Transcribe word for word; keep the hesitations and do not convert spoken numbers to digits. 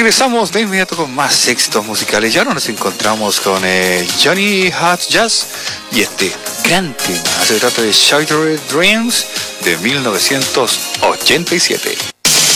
regresamos de inmediato con más éxitos musicales. Ya ahora nos encontramos con eh, Johnny Hot Jazz y este gran tema. Se trata de Shattered Dreams de mil novecientos ochenta y siete.